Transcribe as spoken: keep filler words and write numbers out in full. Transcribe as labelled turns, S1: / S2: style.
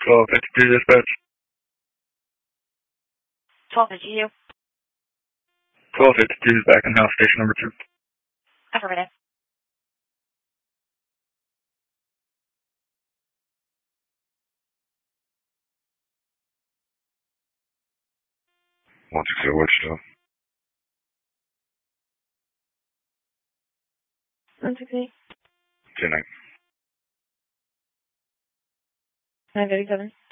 S1: twelve fifty-two dispatch.
S2: twelve fifty-two.
S1: twelve fifty-two is back in house station number two.
S2: Affirmative.
S3: one six zero Wichita.
S2: one sixty.
S3: ten nine.
S2: nine thirty-seven.